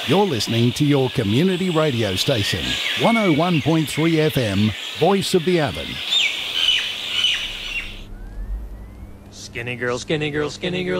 You're listening to your community radio station, 101.3 FM, Voice of the Avon. Skinny girl, skinny girl, skinny girl.